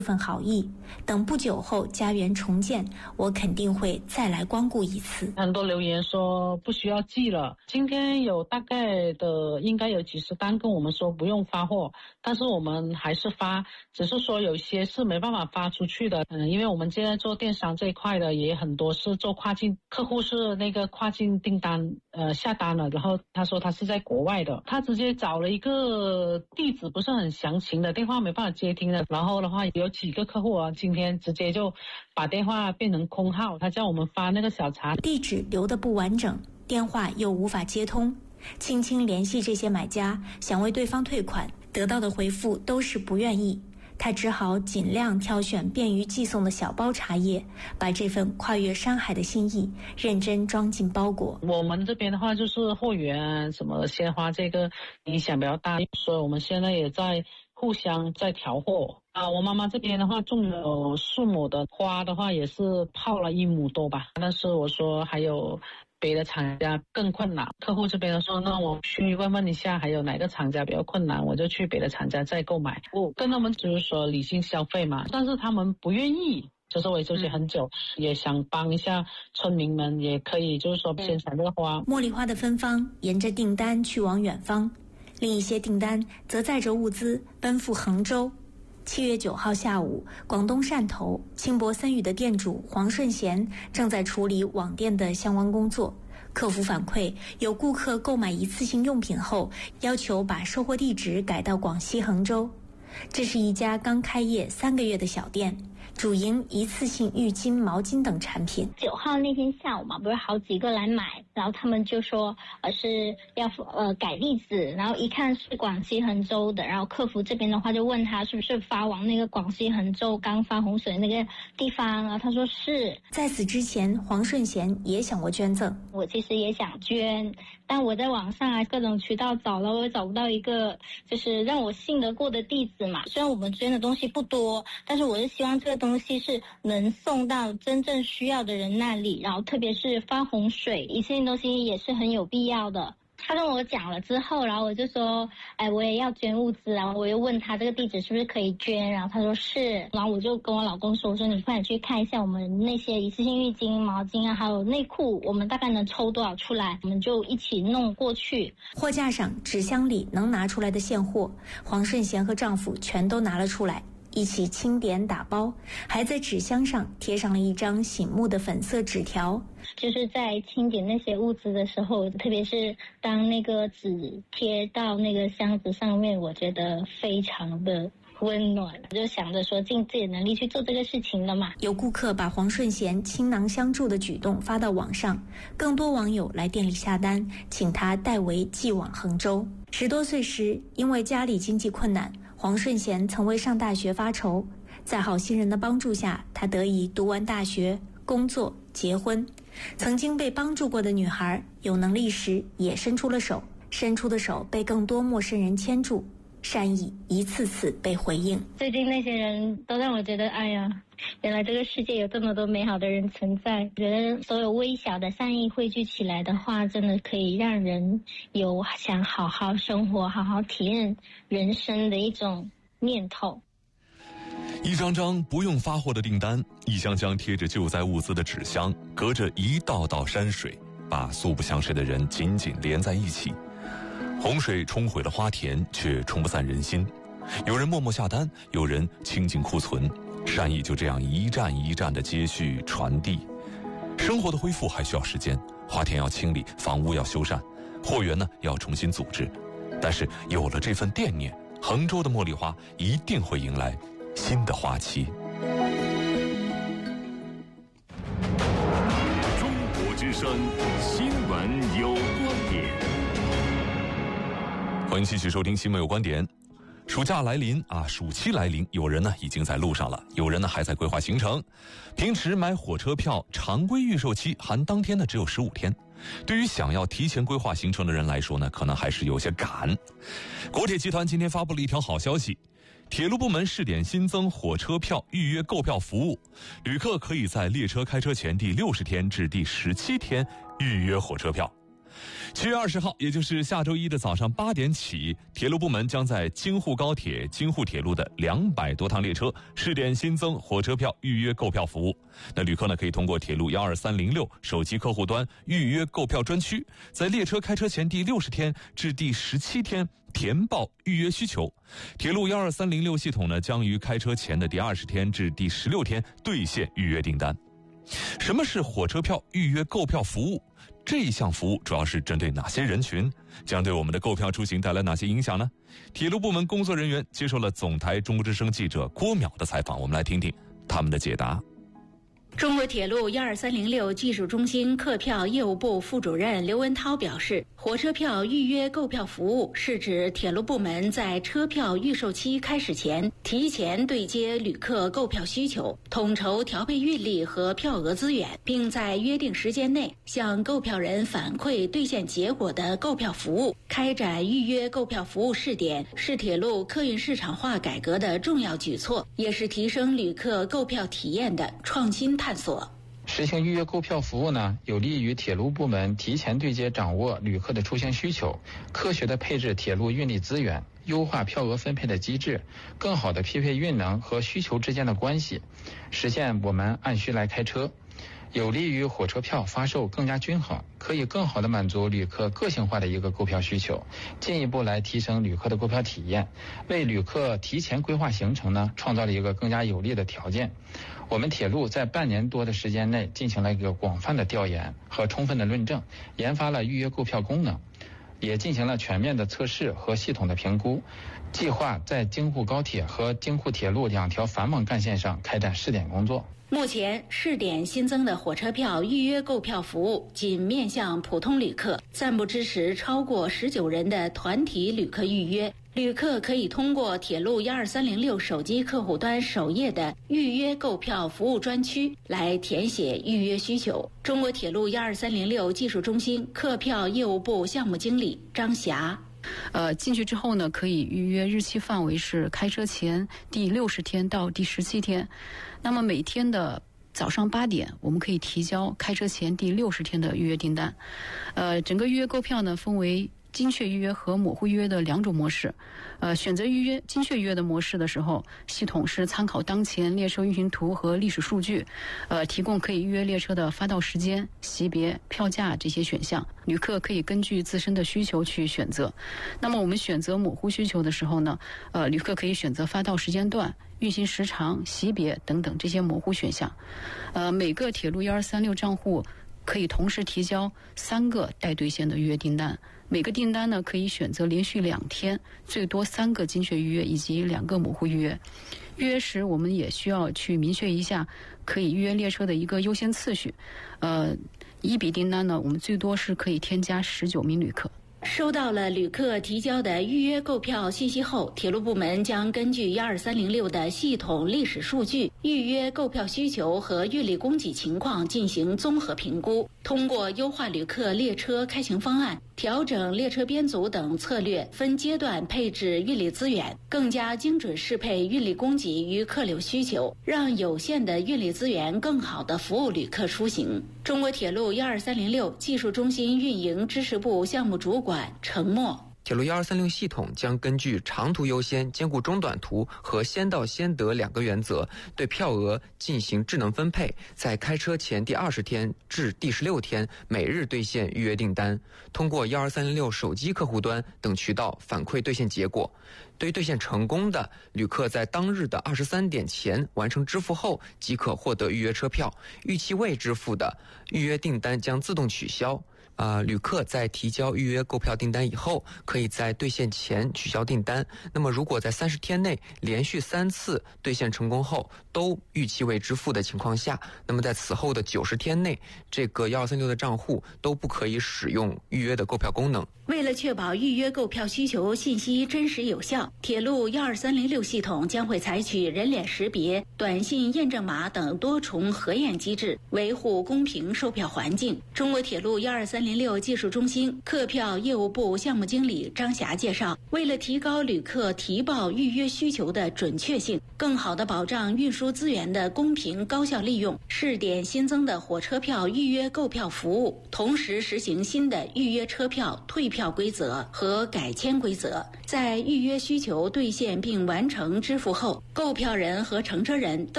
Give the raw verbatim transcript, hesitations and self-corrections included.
份好意，等不久后家园重建，我肯定会再来光顾一次。 很多留言说不需要寄了，今天有大概的应该有几十单跟我们说不用发货，但是我们还是发，只是说有些是没办法发出去的。嗯，因为我们现在做电商这一块的也很多是做跨境，客户是那个跨境订单呃下单了，然后他说他是在国外的，他直接找了一个地址不是很详情的，电话没办法接听的，然后的话有几个客户啊今天直接就把电话变成空号，他叫我们发那个小查， 地址留得不完整，电话又无法接通，轻轻联系这些买家，想为对方退款，得到的回复都是不愿意。他只好尽量挑选便于寄送的小包茶叶，把这份跨越山海的心意认真装进包裹。 我们这边的话就是货源什么鲜花这个影响比较大，所以我们现在也在互相在调货啊。我妈妈这边的话种有数亩的花的话也是泡了一亩多吧，但是我说还有别的厂家更困难，客户这边说那我去问问一下还有哪个厂家比较困难，我就去别的厂家再购买。我跟他们就是说理性消费嘛，但是他们不愿意，就是维修期很久、嗯、也想帮一下村民们，也可以就是说先采这个花。 茉莉花的芬芳沿着订单去往远方，另一些订单则载着物资奔赴衡州。七月九号下午，广东汕头轻薄森语的店主黄顺贤正在处理网店的相关工作。客服反馈，有顾客购买一次性用品后，要求把收货地址改到广西衡州。这是一家刚开业三个月的小店，主营一次性浴巾、毛巾等产品。 九号那天下午嘛，不是好几个来买，然后他们就说呃是要呃改地址，然后一看是广西衡州的，然后客服这边的话就问他是不是发往那个广西衡州刚发洪水那个地方，然后他说是。 在此之前，黄顺贤也想过捐赠， 我其实也想捐，但我在网上啊各种渠道找了，我也找不到一个就是让我信得过的地址嘛。虽然我们捐的东西不多，但是我是希望这个东西是能送到真正需要的人那里，然后特别是发洪水，一些东西也是很有必要的。他跟我讲了之后，然后我就说哎，我也要捐物资，然后我又问他这个地址是不是可以捐，然后他说是，然后我就跟我老公说，我说你快点去看一下我们那些一次性浴巾、毛巾啊还有内裤，我们大概能抽多少出来，我们就一起弄过去。 货架上纸箱里能拿出来的现货，黄顺贤和丈夫全都拿了出来，一起清点打包，还在纸箱上贴上了一张醒目的粉色纸条。 就是在清点那些物资的时候，特别是当那个纸贴到那个箱子上面，我觉得非常的温暖，我就想着说尽自己的能力去做这个事情了嘛。 有顾客把黄顺贤倾囊相助的举动发到网上，更多网友来店里下单，请他代为寄往衡州。十多岁时，因为家里经济困难，黄顺贤曾为上大学发愁，在好心人的帮助下，他得以读完大学、工作、结婚。曾经被帮助过的女孩，有能力时也伸出了手，伸出的手被更多陌生人牵住，善意一次次被回应。 最近那些人都让我觉得，哎呀，原来这个世界有这么多美好的人存在。觉得所有微小的善意汇聚起来的话，真的可以让人有想好好生活、好好体验人生的一种念头。 一张张不用发货的订单，一箱箱贴着救灾物资的纸箱，隔着一道道山水，把素不相识的人紧紧连在一起。洪水冲毁了花田，却冲不散人心。有人默默下单，有人清净库存，善意就这样一站一站的接续传递。生活的恢复还需要时间，花田要清理，房屋要修缮，货源呢要重新组织。但是有了这份惦念，衡州的茉莉花一定会迎来新的花期。 中国之声新闻有观点， 欢迎继续收听新闻有观点。暑假来临啊，暑期来临，有人呢已经在路上了，有人呢还在规划行程。平时买火车票常规预售期含当天呢只有十五天，对于想要提前规划行程的人来说呢，可能还是有些赶。国铁集团今天发布了一条好消息，铁路部门试点新增火车票预约购票服务，旅客可以在列车开车前第六十天至第十七天预约火车票。 七月二十号，也就是下周一的早上八点起，铁路部门将在京沪高铁、京沪铁路的两百多趟列车试点新增火车票预约购票服务。那旅客呢，可以通过铁路幺二三零六手机客户端预约购票专区，在列车开车前第六十天至第十七天填报预约需求。铁路幺二三零六系统呢，将于开车前的第二十天至第十六天兑现预约订单。什么是火车票预约购票服务？这一项服务主要是针对哪些人群？将对我们的购票出行带来哪些影响呢？铁路部门工作人员接受了总台中国之声记者郭淼的采访，我们来听听他们的解答。 中国铁路幺二三零六技术中心客票业务部副主任刘文涛表示，火车票预约购票服务是指铁路部门在车票预售期开始前，提前对接旅客购票需求，统筹调配运力和票额资源，并在约定时间内向购票人反馈兑现结果的购票服务。开展预约购票服务试点是铁路客运市场化改革的重要举措，也是提升旅客购票体验的创新探索。 实行预约购票服务呢，有利于铁路部门提前对接掌握旅客的出行需求，科学的配置铁路运力资源，优化票额分配的机制，更好的匹配运能和需求之间的关系，实现我们按需来开车，有利于火车票发售更加均衡，可以更好地满足旅客个性化的一个购票需求，进一步来提升旅客的购票体验，为旅客提前规划行程呢，创造了一个更加有利的条件。我们铁路在半年多的时间内进行了一个广泛的调研和充分的论证，研发了预约购票功能，也进行了全面的测试和系统的评估，计划在京沪高铁和京沪铁路两条繁忙干线上开展试点工作。 目前试点新增的火车票预约购票服务仅面向普通旅客，暂不支持超过十九人的团体旅客预约。旅客可以通过铁路幺二三零六手机客户端首页的预约购票服务专区来填写预约需求。中国铁路幺二三零六技术中心客票业务部项目经理张霞。 呃，进去之后呢，可以预约日期范围是开车前第六十天到第十七天。那么每天的早上八点，我们可以提交开车前第六十天的预约订单。呃，整个预约购票呢，分为精确预约和模糊预约的两种模式。呃，选择预约精确预约的模式的时候，系统是参考当前列车运行图和历史数据，呃，提供可以预约列车的发到时间、席别、票价这些选项，旅客可以根据自身的需求去选择。那么我们选择模糊需求的时候呢，呃，旅客可以选择发到时间段、运行时长、席别等等这些模糊选项。呃，每个铁路幺二三六账户可以同时提交三个待兑现的预约订单，每个订单呢可以选择连续两天，最多三个精确预约以及两个模糊预约。预约时我们也需要去明确一下可以预约列车的一个优先次序。呃，一笔订单呢，我们最多是可以添加十九名旅客。 收到了旅客提交的预约购票信息后，铁路部门将根据幺二三零六的系统历史数据、预约购票需求和运力供给情况进行综合评估，通过优化旅客列车开行方案、调整列车编组等策略，分阶段配置运力资源，更加精准适配运力供给与客流需求，让有限的运力资源更好地服务旅客出行。中国铁路幺二三零六技术中心运营支持部项目主管程默。 铁路幺二三六系统将根据长途优先、兼顾中短途和先到先得两个原则，对票额进行智能分配，在开车前第二十天至第十六天每日兑现预约订单，通过幺二三零六手机客户端等渠道反馈兑现结果。对于兑现成功的旅客，在当日的二十三点前完成支付后，即可获得预约车票。逾期未支付的预约订单将自动取消。呃，旅客在提交预约购票订单以后，可以在兑现前取消订单。那么如果在三十天内连续三次兑现成功后都逾期未支付的情况下，那么在此后的九十天内，这个幺二三六的账户都不可以使用预约的购票功能。 为了确保预约购票需求信息真实有效，铁路幺二三零六系统将会采取人脸识别、短信验证码等多重核验机制，维护公平售票环境。中国铁路幺二三零零六技术中心客票业务部项目经理张霞介绍，为了提高旅客提报预约需求的准确性，更好地保障运输资源的公平高效利用，试点新增的火车票预约购票服务，同时实行新的预约车票退票规则和改签规则。在预约需求兑现并完成支付后，购票人和乘车人都